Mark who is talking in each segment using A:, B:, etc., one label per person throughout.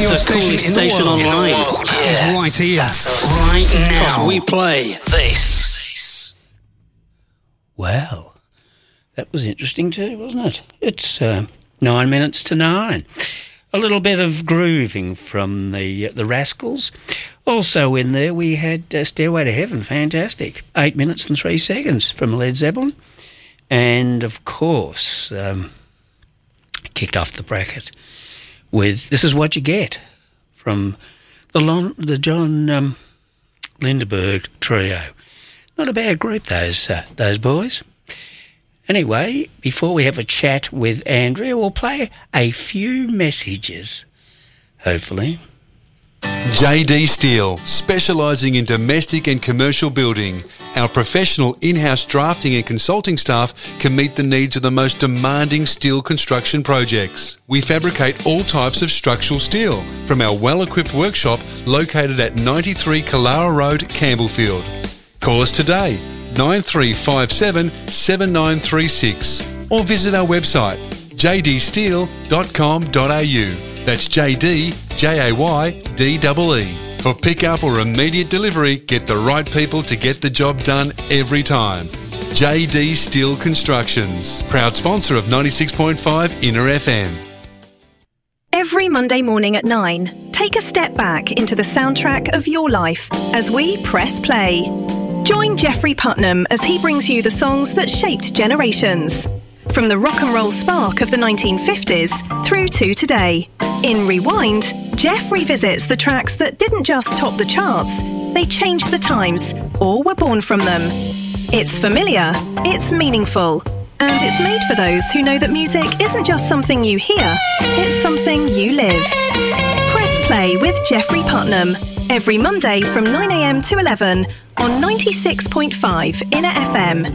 A: your
B: the
A: station
B: coolest
A: in the
B: station
A: world.
B: online.
A: Is right here.
B: Right now. 'Cause we play this.
C: Well, that was interesting too, wasn't it? It's 9 minutes to 9. A little bit of grooving from the Rascals. Also in there we had Stairway to Heaven, fantastic. 8 minutes and 3 seconds from Led Zeppelin. And, of course, kicked off the bracket with This Is What You Get from the John Lindbergh Trio. Not a bad group, those boys. Anyway, before we have a chat with Andrea, we'll play a few messages, hopefully.
D: JD Steel, specialising in domestic and commercial building. Our professional in-house drafting and consulting staff can meet the needs of the most demanding steel construction projects. We fabricate all types of structural steel from our well-equipped workshop located at 93 Kalara Road, Campbellfield. Call us today, 9357 7936, or visit our website, jdsteel.com.au. That's JDJAYDEE. For pick-up or immediate delivery, get the right people to get the job done every time. JD Steel Constructions, proud sponsor of 96.5 Inner FM.
E: Every Monday morning at 9, take a step back into the soundtrack of your life as we press play. Join Jeffrey Putnam as he brings you the songs that shaped generations. From the rock and roll spark of the 1950s through to today. In Rewind, Jeff revisits the tracks that didn't just top the charts, they changed the times or were born from them. It's familiar, it's meaningful, and it's made for those who know that music isn't just something you hear, it's something you live. Press play with Jeffrey Putnam every Monday from 9 a.m. to 11 on 96.5 Inner FM.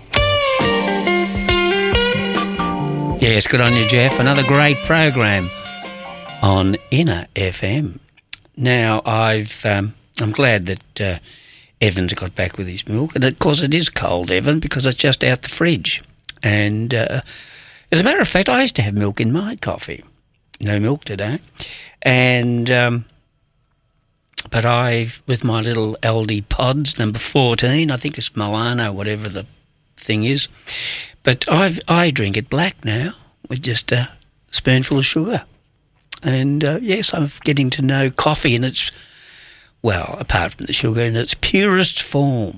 C: Yes, good on you, Jeff. Another great program on Inner FM. Now, I'm glad that Evan's got back with his milk, and of course it is cold, Evan, because it's just out the fridge. And as a matter of fact, I used to have milk in my coffee. No milk today, and but with my little Aldi Pods number 14, I think it's Milano, whatever the thing is. But I drink it black now with just a spoonful of sugar. And, yes, I'm getting to know coffee in its, well, apart from the sugar, in its purest form.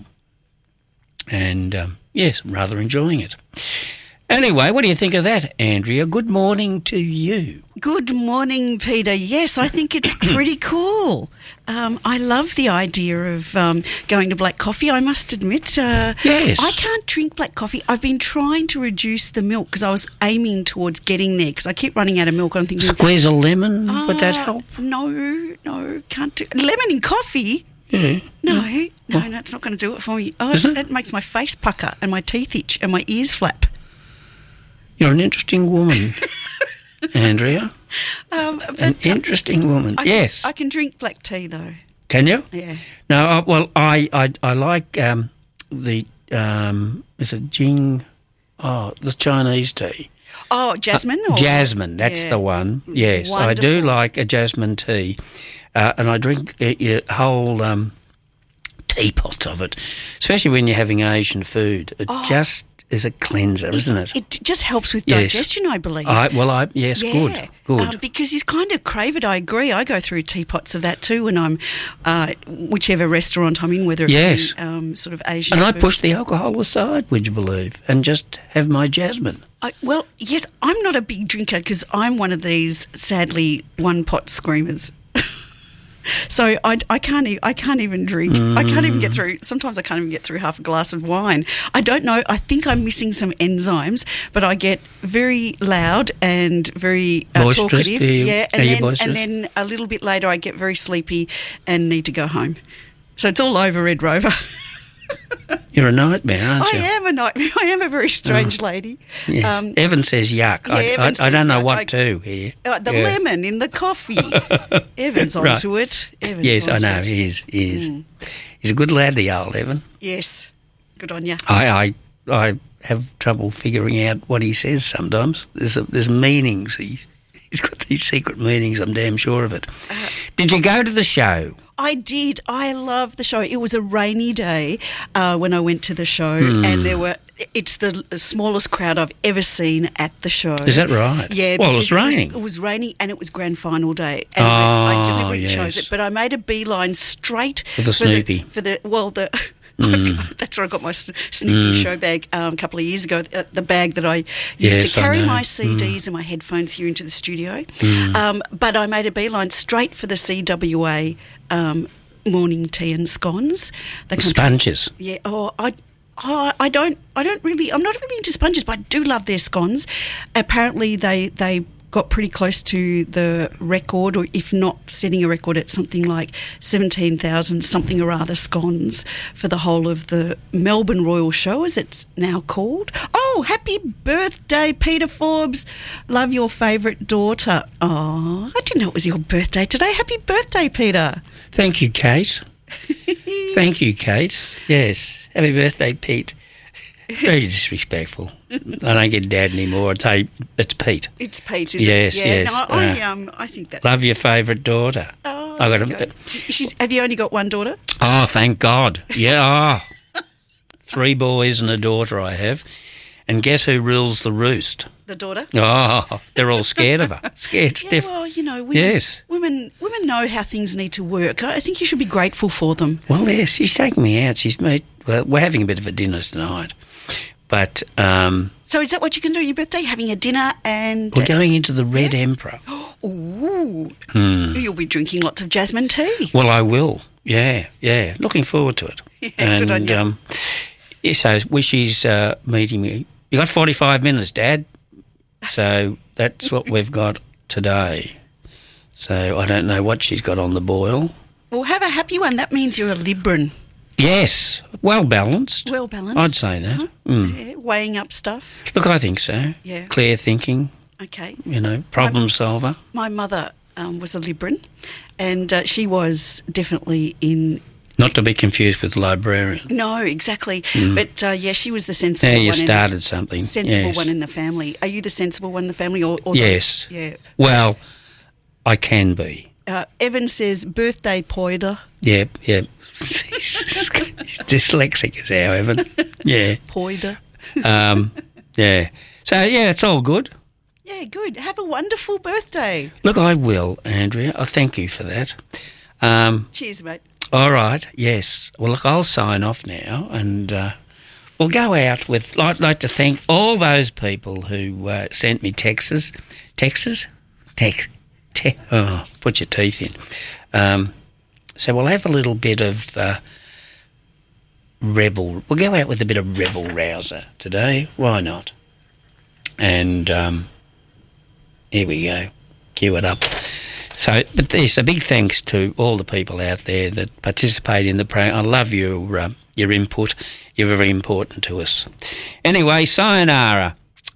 C: And, yes, I'm rather enjoying it. Anyway, what do you think of that, Andrea? Good morning to you.
F: Good morning, Peter. Yes, I think it's pretty cool. I love the idea of going to black coffee, I must admit.
C: Yes.
F: I can't drink black coffee. I've been trying to reduce the milk because I was aiming towards getting there because I keep running out of milk. I'm thinking...
C: Squeeze a lemon, would that help?
F: No, can't do... Lemon in coffee?
C: Yeah.
F: No, that's not going to do it for me. Oh, it makes my face pucker and my teeth itch and my ears flap.
C: You're an interesting woman, Andrea. Interesting woman. Yes.
F: I can drink black tea though.
C: Can you?
F: Yeah.
C: No, well, I like the is it Jing? Oh, the Chinese tea.
F: Oh, jasmine.
C: Jasmine, that's the one. Yes, wonderful. I do like a jasmine tea, and I drink whole teapots of it, especially when you're having Asian food. It just is a cleanser, isn't it? It
F: just helps with digestion, I believe.
C: Yes, yeah. Good.
F: Because you kind of crave it, I agree. I go through teapots of that too when I'm, whichever restaurant I'm in, whether it's sort of Asian
C: and
F: food.
C: I push the alcohol aside, would you believe, and just have my jasmine.
F: Well, yes, I'm not a big drinker because I'm one of these, sadly, one-pot screamers. So I can't even drink. I can't even get through. Sometimes I can't even get through half a glass of wine. I don't know. I think I'm missing some enzymes, but I get very loud and very talkative. And then a little bit later I get very sleepy and need to go home. So it's all over, Red Rover.
C: You're a nightmare, aren't you?
F: I am a nightmare. I am a very strange lady.
C: Yes. Evan says yuck. I don't know what to here.
F: The lemon in the coffee. Evan's onto it.
C: Yes, I know. He is. He's a good lad, the old Evan.
F: Yes. Good on you.
C: I have trouble figuring out what he says sometimes. There's meanings He's got these secret meetings, I'm damn sure of it. Did you go to the show?
F: I did. I love the show. It was a rainy day when I went to the show, and it's the smallest crowd I've ever seen at the show.
C: Is that right?
F: Yeah.
C: Well, it was raining.
F: It was rainy, and it was grand final day. And I deliberately chose it, but I made a beeline straight
C: for the Snoopy.
F: That's where I got my Snoopy show bag a couple of years ago, the bag that I used to carry my CDs and my headphones here into the studio. But I made a beeline straight for the CWA morning tea and scones.
C: The sponges.
F: Yeah. I'm not really into sponges, but I do love their scones. Apparently they got pretty close to the record, or if not setting a record, at something like 17,000 something or other scones for the whole of the Melbourne Royal Show, as it's now called. Oh, happy birthday, Peter Forbes. Love your favourite daughter. Oh, I didn't know it was your birthday today. Happy birthday, Peter.
C: Thank you, Kate. Thank you, Kate. Yes. Happy birthday, Pete. Very disrespectful. I don't get Dad anymore. I'd say it's Pete.
F: It's Pete, isn't
C: it?
F: Yeah,
C: yes.
F: No, I think that's...
C: Love your favourite daughter.
F: Oh,
C: I got
F: have you only got one daughter?
C: Oh, thank God. Yeah. 3 boys and a daughter I have. And guess who rules the roost?
F: The daughter?
C: Oh, they're all scared of her. Scared stiff.
F: Well, women know how things need to work. I think you should be grateful for them.
C: Well, yes, she's taking me out. We're having a bit of a dinner tonight. But
F: so is that what you can do your birthday? Having a dinner and...
C: We're going into the Red Emperor.
F: Ooh. You'll be drinking lots of jasmine tea.
C: Well, I will. Yeah. Looking forward to it.
F: Yeah, good on you.
C: Yeah, so she's meeting me. You got 45 minutes, Dad. So that's what we've got today. So I don't know what she's got on the boil.
F: Well, have a happy one. That means you're a Libran.
C: Yes, well balanced.
F: Well balanced.
C: I'd say that.
F: Uh-huh. Yeah, weighing up stuff.
C: Look, I think so.
F: Yeah.
C: Clear thinking.
F: Okay.
C: Problem solver.
F: My mother was a Libran, and she was definitely in...
C: Not to be confused with librarian.
F: No, exactly. But, she was the sensible one.
C: You started something.
F: Sensible one in the family. Are you the sensible one in the family? Or
C: yes.
F: Yeah.
C: Well, I can be.
F: Evan says, birthday poider.
C: Yep. Dyslexic is our Evan. Yeah.
F: Poider.
C: Yeah. So, it's all good.
F: Yeah, good. Have a wonderful birthday.
C: Look, I will, Andrea. I thank you for that.
F: Cheers, mate.
C: All right, yes. Well, look, I'll sign off now, and we'll go out with... I'd like to thank all those people who sent me texts. Put your teeth in. So we'll have a little bit of rebel... We'll go out with a bit of rebel rouser today. Why not? And here we go. Cue it up. So, but there's a big thanks to all the people out there that participate in the program. I love your input. You're very important to us. Anyway, sayonara.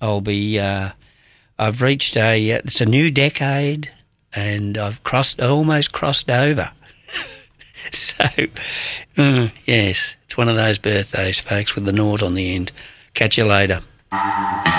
C: I've reached it's a new decade, and I've almost crossed over. So, yes, it's one of those birthdays, folks, with the naught on the end. Catch you later.